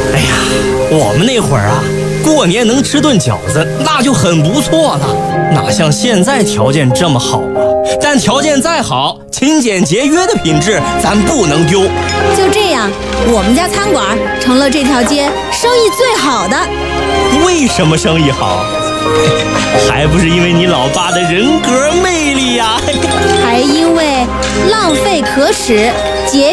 哎呀，我们那会儿啊，过年能吃顿饺子那就很不错了，哪像现在条件这么好啊？但条件再好，勤俭节约的品质咱不能丢。 就这样，我们家餐馆成了这条街生意最好的。 为什么生意好？还不是因为你老爸的人格魅力呀！ 还因为浪费可耻，节